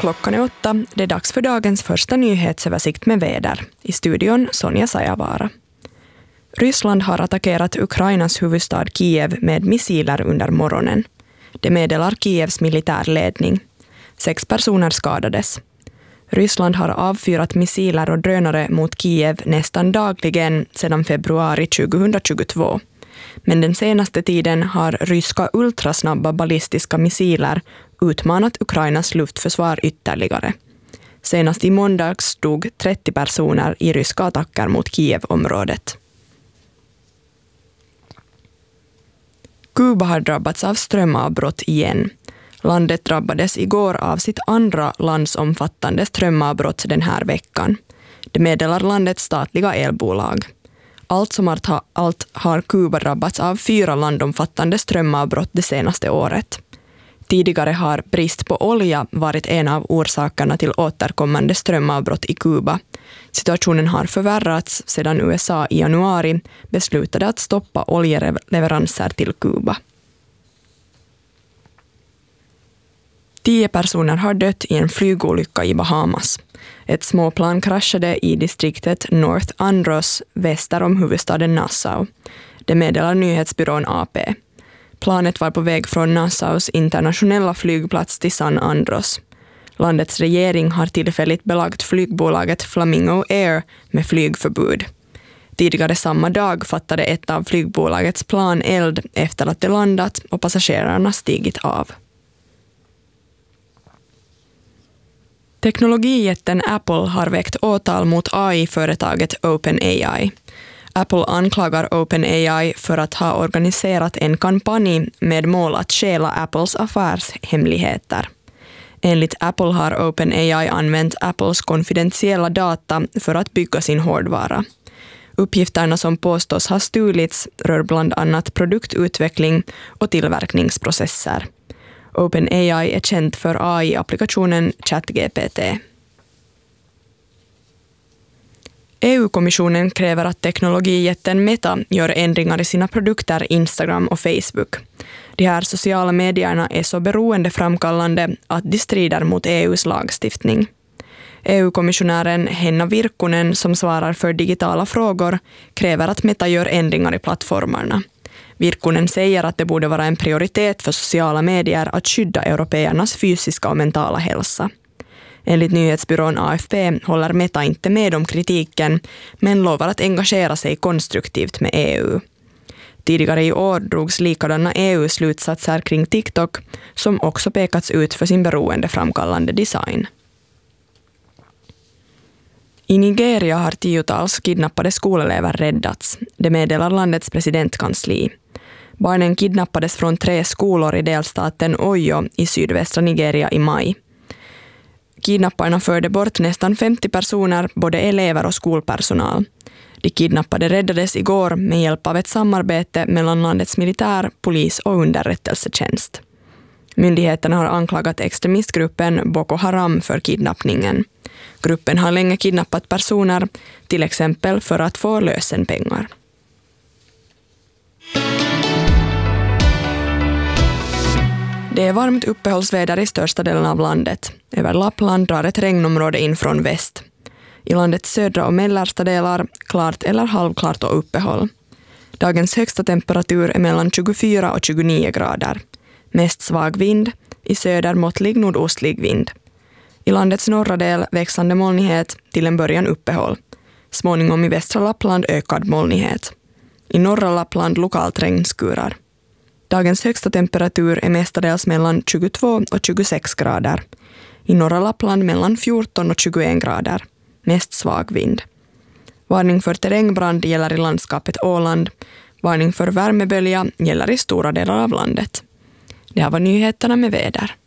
Klockan är 8. Det är dags för dagens första nyhetsöversikt med väder. I studion Sonja Sajavara. Ryssland har attackerat Ukrainas huvudstad Kiev med missiler under morgonen. Det meddelar Kievs militärledning. 6 personer skadades. Ryssland har avfyrat missiler och drönare mot Kiev nästan dagligen sedan februari 2022. Men den senaste tiden har ryska ultrasnabba ballistiska missiler utmanat Ukrainas luftförsvar ytterligare. Senast i måndags dog 30 personer i ryska attacker mot Kiev-området. Kuba har drabbats av strömavbrott igen. Landet drabbades igår av sitt andra landsomfattande strömavbrott den här veckan. Det meddelar landets statliga elbolag. Allt har Kuba drabbats av 4 landomfattande strömavbrott det senaste året. Tidigare har brist på olja varit en av orsakerna till återkommande strömavbrott i Kuba. Situationen har förvärrats sedan USA i januari beslutade att stoppa oljeleveranser till Kuba. 10 personer har dött i en flygolycka i Bahamas. Ett småplan kraschade i distriktet North Andros väster om huvudstaden Nassau. Det meddelar nyhetsbyrån AP. Planet var på väg från Nassaus internationella flygplats till San Andros. Landets regering har tillfälligt belagt flygbolaget Flamingo Air med flygförbud. Tidigare samma dag fattade ett av flygbolagets plan eld efter att det landat och passagerarna stigit av. Teknologijätten Apple har väckt åtal mot AI-företaget OpenAI. Apple anklagar OpenAI för att ha organiserat en kampanj med mål att stjäla Apples affärshemligheter. Enligt Apple har OpenAI använt Apples konfidentiella data för att bygga sin hårdvara. Uppgifterna som påstås ha stulits rör bland annat produktutveckling och tillverkningsprocesser. OpenAI är känd för AI-applikationen ChatGPT. EU-kommissionen kräver att teknologijätten Meta gör ändringar i sina produkter Instagram och Facebook. De här sociala medierna är så beroendeframkallande att de strider mot EU:s lagstiftning. EU-kommissionären Henna Virkkunen, som svarar för digitala frågor, kräver att Meta gör ändringar i plattformarna. Virkkunen säger att det borde vara en prioritet för sociala medier att skydda européernas fysiska och mentala hälsa. Enligt nyhetsbyrån AFP håller Meta inte med om kritiken, men lovar att engagera sig konstruktivt med EU. Tidigare i år drogs likadana EU-slutsatser kring TikTok, som också pekats ut för sin beroendeframkallande design. I Nigeria har 10-tals kidnappade skolelever räddats. Det meddelar landets presidentkansli. Barnen kidnappades från 3 skolor i delstaten Oyo i sydvästra Nigeria i maj. Kidnapparna förde bort nästan 50 personer, både elever och skolpersonal. De kidnappade räddades igår med hjälp av ett samarbete mellan landets militär, polis och underrättelsetjänst. Myndigheterna har anklagat extremistgruppen Boko Haram för kidnappningen. Gruppen har länge kidnappat personer, till exempel för att få lösenpengar. Det är varmt uppehållsväder i största delen av landet. Över Lappland drar ett regnområde in från väst. I landets södra och mellersta delar klart eller halvklart och uppehåll. Dagens högsta temperatur är mellan 24 och 29 grader. Mest svag vind, i söder måttlig nordostlig vind. I landets norra del växande molnighet, till en början uppehåll. Småningom i västra Lappland ökad molnighet. I norra Lappland lokalt regnskurar. Dagens högsta temperatur är mestadels mellan 22 och 26 grader. I norra Lappland mellan 14 och 21 grader. Mest svag vind. Varning för terrängbrand gäller i landskapet Åland. Varning för värmebölja gäller i stora delar av landet. Det här var nyheterna med väder.